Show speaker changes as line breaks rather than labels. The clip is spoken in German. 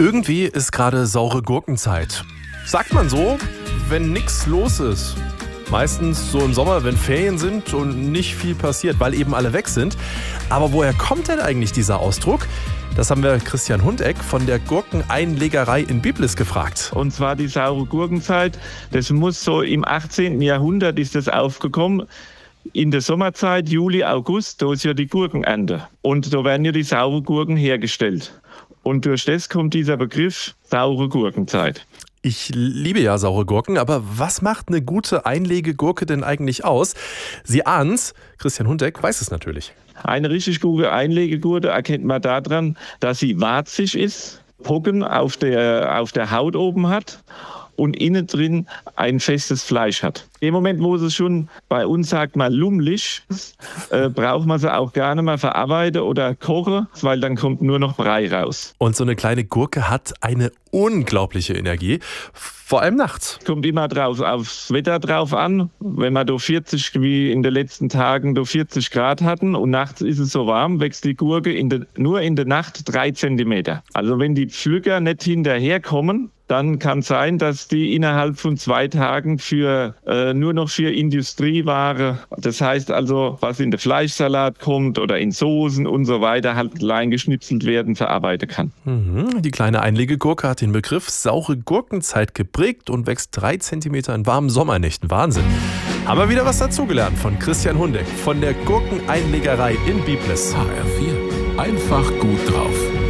Irgendwie ist gerade saure Gurkenzeit. Sagt man so, wenn nichts los ist. Meistens so im Sommer, wenn Ferien sind und nicht viel passiert, weil eben alle weg sind. Aber woher kommt denn eigentlich dieser Ausdruck? Das haben wir Christian Hundeck von der Gurkeneinlegerei in Biblis gefragt.
Und zwar die saure Gurkenzeit. Das muss so im 18. Jahrhundert ist das aufgekommen. In der Sommerzeit, Juli, August, da ist ja die Gurkenernte. Und da werden ja die sauren Gurken hergestellt. Und durch das kommt dieser Begriff saure Gurkenzeit.
Ich liebe ja saure Gurken, aber was macht eine gute Einlegegurke denn eigentlich aus? Sie ahnen's, Christian Hundeck weiß es natürlich.
Eine richtig gute Einlegegurke erkennt man daran, dass sie warzig ist, Pocken auf der Haut oben hat und innen drin ein festes Fleisch hat. Im Moment, wo sie schon bei uns, sagt man, lummelig ist, braucht man sie auch gerne mal verarbeiten oder kochen, weil dann kommt nur noch Brei raus.
Und so eine kleine Gurke hat eine unglaubliche Energie, vor allem nachts.
Kommt immer aufs Wetter drauf an. Wenn wir da 40, wie in den letzten Tagen, da 40 Grad hatten und nachts ist es so warm, wächst die Gurke nur in der Nacht 3 Zentimeter. Also wenn die Pflücker nicht hinterherkommen, dann kann es sein, dass die innerhalb von 2 Tagen nur noch für Industrieware, das heißt also, was in den Fleischsalat kommt oder in Soßen und so weiter, halt klein geschnitzelt werden, verarbeiten kann.
Die kleine Einlegegurke hat den Begriff saure Gurkenzeit geprägt und wächst 3 Zentimeter in warmen Sommernächten. Wahnsinn. Haben wir wieder was dazugelernt von Christian Hundeck von der Gurkeneinlegerei in Biblis.
HR4. Einfach gut drauf.